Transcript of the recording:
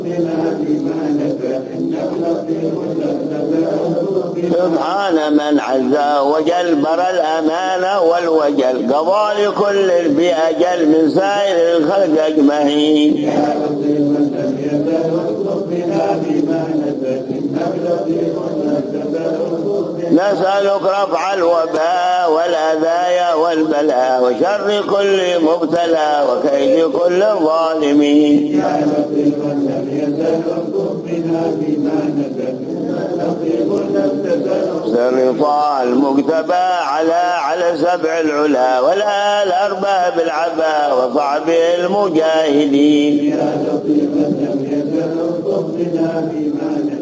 سبحان من عز وجل برى الأمان والوجل، قضى لكل بأجل من سائر الخلق أجمعين. نسألك رفع الوباء والأذايا والبلاء وشر كل مبتلى وكيد كل الظالمين. سر طه المجتبى على سبع العلا والآل أرباب العبا وصعبه المجاهدين.